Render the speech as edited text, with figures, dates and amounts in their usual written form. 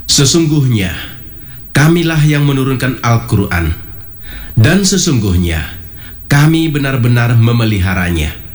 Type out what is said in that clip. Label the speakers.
Speaker 1: Sesungguhnya, Kamilah yang menurunkan Al-Quran, dan sesungguhnya kami benar-benar memeliharanya.